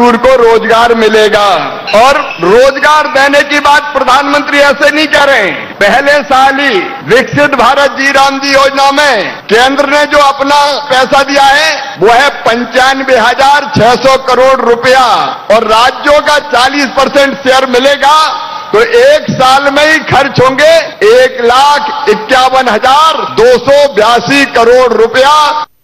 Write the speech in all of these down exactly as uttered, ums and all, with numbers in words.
मजदूर को रोजगार मिलेगा। और रोजगार देने की बात प्रधानमंत्री ऐसे नहीं कह रहे हैं। पहले साल ही विकसित भारत जी राम जी योजना में केंद्र ने जो अपना पैसा दिया है वो है पंचानवे हजार छह सौ करोड़ रुपया और राज्यों का चालीस परसेंट शेयर मिलेगा तो एक साल में ही खर्च होंगे एक लाख इक्यावन हजार दो सौ बयासी करोड़ रुपया।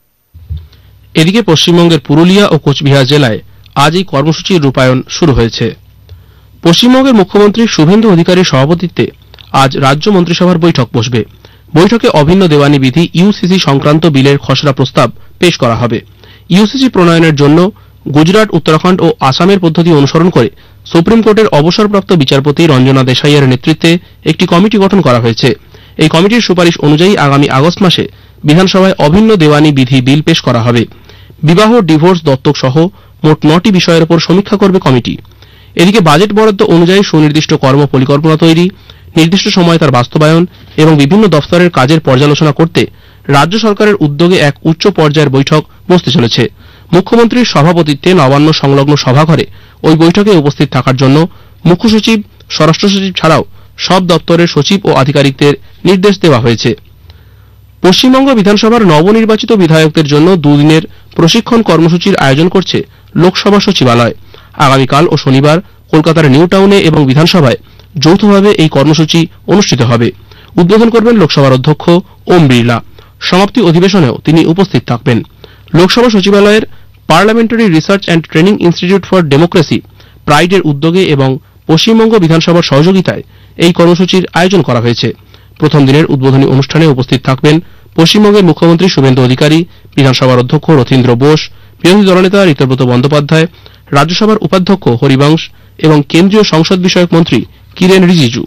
এদিকে পশ্চিমবঙ্গের পুরুলিয়া ও কোচবিহার জেলায় আজ এই কর্মসূচির রূপায়ণ শুরু হয়েছে। পশ্চিমবঙ্গের মুখ্যমন্ত্রী শুভেন্দু অধিকারীর সভাপতিত্বে আজ রাজ্য মন্ত্রিসভার বৈঠক বসবে। বৈঠকে অভিন্ন দেওয়ানি বিধি ইউসিসি সংক্রান্ত বিলের খসড়া প্রস্তাব পেশ করা হবে। ইউসিসি প্রণয়নের জন্য গুজরাট, উত্তরাখণ্ড ও আসামের পদ্ধতি অনুসরণ করে সুপ্রিম কোর্টের অবসরপ্রাপ্ত বিচারপতি রঞ্জনা দেশাইয়ের নেতৃত্বে একটি কমিটি গঠন করা হয়েছে। এই কমিটির সুপারিশ অনুযায়ী আগামী আগস্ট মাসে বিধানসভায় অভিন্ন দেওয়ানি বিধি বিল পেশ করা হবে। বিবাহ, ডিভোর্স, দত্তক সহ মোট নটি বিষয়ের উপর সমীক্ষা করবে কমিটি। এদিকে বাজেট বরাদ্দ অনুযায়ী সুনির্দিষ্ট কর্ম পরিকল্পনা তৈরি, নির্দিষ্ট সময়ে তার বাস্তবায়ন এবং বিভিন্ন দফতরের কাজের পর্যালোচনা করতে রাজ্য সরকারের উদ্যোগে এক উচ্চ পর্যায়ের বৈঠক বসতে চলেছে। মুখ্যমন্ত্রীর সভাপতিত্বে নবান্ন সংলগ্ন সভাঘরে ওই বৈঠকে উপস্থিত থাকার জন্য মুখ্য সচিব, স্বরাষ্ট্র সচিব ছাড়াও সব দপ্তরের সচিব ও আধিকারিকদের নির্দেশ দেওয়া হয়েছে। পশ্চিমবঙ্গ বিধানসভার নবনির্বাচিত বিধায়কদের জন্য দুদিনের প্রশিক্ষণ কর্মসূচির আয়োজন করছে লোকসভা সচিবালয়। আগামীকাল ও শনিবার কলকাতার নিউ টাউনে এবং বিধানসভায় যৌথভাবে এই কর্মসূচি অনুষ্ঠিত হবে। উদ্বোধন করবেন লোকসভার অধ্যক্ষ ওম বিড়লা। সমাপ্তি অধিবেশনেও তিনি উপস্থিত থাকবেন। লোকসভা সচিবালয়ের parliamentary research and training institute for democracy প্রাইডের উদ্যোগে এবং পশ্চিমবঙ্গ বিধানসভার সহযোগিতায় এই কর্মসূচির আয়োজন করা হয়েছে। প্রথম দিনের উদ্বোধনী অনুষ্ঠানে উপস্থিত থাকবেন পশ্চিমবঙ্গের মুখ্যমন্ত্রী শুভেন্দু অধিকারী, বিধানসভার অধ্যক্ষ রথীন্দ্র বোস, বিরোধী দলনেতা ঋতব্রত বন্দ্যোপাধ্যায়, রাজ্যসভার উপাধ্যক্ষ হরিবংশ এবং কেন্দ্রীয় সংসদ বিষয়ক মন্ত্রী কিরেন রিজিজু।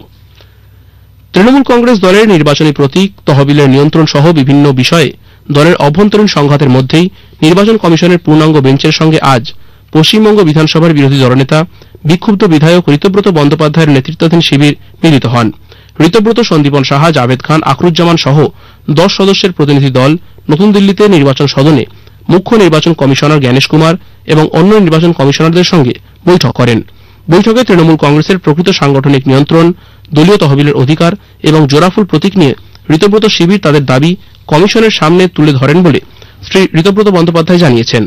তৃণমূল কংগ্রেস দলের নির্বাচনী প্রতীক, তহবিলের নিয়ন্ত্রণ সহ বিভিন্ন বিষয়ে দলের অভ্যন্তরীণ সংঘাতের মধ্যেই নির্বাচন কমিশনের পূর্ণাঙ্গ বেঞ্চের সঙ্গে আজ পশ্চিমবঙ্গ বিধানসভার বিরোধী দলনেতা বিক্ষুব্ধ বিধায়ক ঋতব্রত বন্দ্যোপাধ্যায়ের নেতৃত্বাধীন শিবির মিলিত হন। ঋতব্রত, সন্দীপন সাহা, জাভেদ খান, আখরুজ্জামান সহ দশ সদস্যের প্রতিনিধি দল নতুন দিল্লিতে নির্বাচন সদনে মুখ্য নির্বাচন কমিশনার জ্ঞানেশ কুমার এবং অন্য নির্বাচন কমিশনারদের সঙ্গে বৈঠক করেন। বৈঠকে তৃণমূল কংগ্রেসের প্রকৃত সাংগঠনিক নিয়ন্ত্রণ, দলীয় তহবিলের অধিকার এবং জোড়াফুল প্রতীক নিয়ে ঋতব্রত শিবির তাদের দাবি কমিশনের সামনে তুলে ধরেন বলে শ্রী ঋতব্রত বন্দ্যোপাধ্যায় জানিয়েছেন।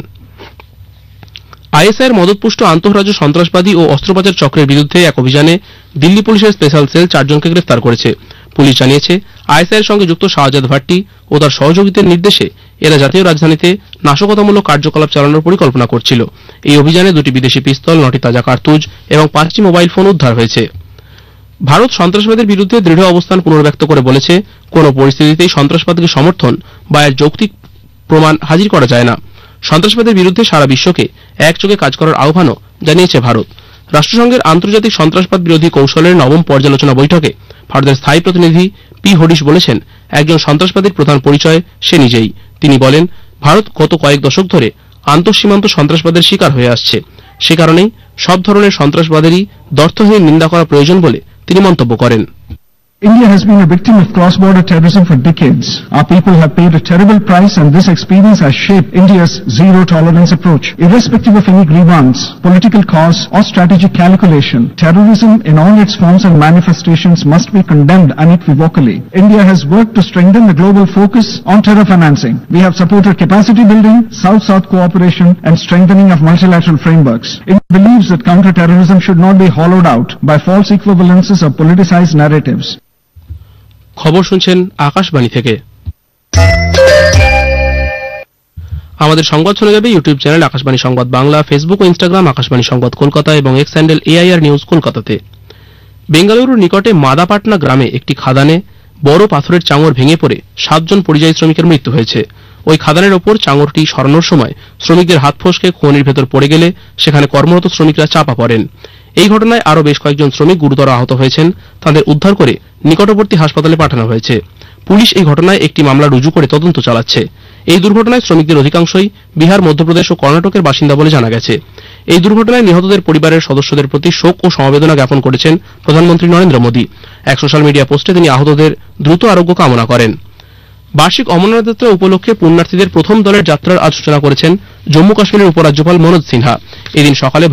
আইএসআইয়ের মদতপুষ্ট আন্তঃরাজ্য সন্ত্রাসবাদী ও অস্ত্রোপচার চক্রের বিরুদ্ধে এক অভিযানে দিল্লি পুলিশের স্পেশাল সেল চারজনকে গ্রেফতার করেছে। পুলিশ জানিয়েছে আইএসআইয়ের সঙ্গে যুক্ত শাহজাদ ভাট্টি ও তার সহযোগীদের নির্দেশে এরা জাতীয় রাজধানীতে নাশকতামূলক কার্যকলাপ চালানোর পরিকল্পনা করছিল। এই অভিযানে দুটি বিদেশি পিস্তল, নটি তাজা কার্তুজ এবং পাঁচটি মোবাইল ফোন উদ্ধার হয়েছে। ভারত সন্ত্রাসবাদের বিরুদ্ধে দৃঢ় অবস্থান পুনর্ব্যক্ত করে বলেছে, কোন পরিস্থিতিতেই সন্ত্রাসবাদকে সমর্থন বা এর যৌক্তিক প্রমাণ হাজির করা যায় না। সন্ত্রাসবাদের বিরুদ্ধে সারা বিশ্বকে একযোগে কাজ করার আহ্বানও জানিয়েছে ভারত। রাষ্ট্রসংঘের আন্তর্জাতিক সন্ত্রাসবাদ বিরোধী কৌশলের নবম পর্যালোচনা বৈঠকে ভারতের স্থায়ী প্রতিনিধি পি হরিশ বলেছেন, একজন সন্ত্রাসবাদীর প্রধান পরিচয় সে নিজেই। তিনি বলেন, ভারত গত কয়েক দশক ধরে আন্তঃসীমান্ত সন্ত্রাসবাদের শিকার হয়ে আসছে। সে কারণেই সব ধরনের সন্ত্রাসবাদেরই দ্ব্যর্থহীন নিন্দা করা প্রয়োজন বলে তিনি মন্তব্য করেন। India has been a victim of cross-border terrorism for decades. Our people have paid a terrible price, and this experience has shaped India's zero-tolerance approach. Irrespective of any grievance, political cause or strategic calculation, terrorism in all its forms and manifestations must be condemned unequivocally. India has worked to strengthen the global focus on terror financing. We have supported capacity building, South-South cooperation, and strengthening of multilateral frameworks. India believes that counter-terrorism should not be hollowed out by false equivalences or politicized narratives. খবর শুনছেন আকাশবাণী থেকে। আমাদের সংবাদ শোনা যাবে YouTube channel Akashvani সংবাদ Bangla, Facebook ও Instagram Akashvani সংবাদ কলকাতা এবং এক্স হ্যান্ডেল এআইআর নিউজ কলকাতাতে। বেঙ্গালুরুর নিকটে মাদাপাটনা গ্রামে একটি খাদানে বড় পাথরের চাঙর ভেঙে পড়ে সাতজন পরিযায়ী শ্রমিকের মৃত্যু হয়েছে। ওই খাদানের ওপর চাঙরটি সরানোর সময় শ্রমিকদের হাত ফসকে খনির ভেতর পড়ে গেলে সেখানে কর্মরত শ্রমিকরা চাপা পড়েন। এই ঘটনায় আরও বেশ কয়েকজন শ্রমিক গুরুতর আহত হয়েছেন। তাদের উদ্ধার করে নিকটবর্তী হাসপাতালে পাঠানো হয়েছে। পুলিশ এই ঘটনায় একটি মামলা রুজু করে তদন্ত চালাচ্ছে। এই দুর্ঘটনায় শ্রমিকদের অধিকাংশই বিহার, মধ্যপ্রদেশ ও কর্ণাটকের বাসিন্দা বলে জানা গেছে। এই দুর্ঘটনায় নিহতদের পরিবারের সদস্যদের প্রতি শোক ও সমবেদনা জ্ঞাপন করেছেন প্রধানমন্ত্রী নরেন্দ্র মোদী। এক সোশ্যাল মিডিয়া পোস্টে তিনি আহতদের দ্রুত আরোগ্য কামনা করেন। বার্ষিক অমরনাথ যাত্রা উপলক্ষে পুণ্যার্থীদের প্রথম দলের যাত্রার আজ সূচনা করেছেন জম্মু কাশ্মীরের উপরাজ্যপাল মনোজ সিনহা। এদিন সকালে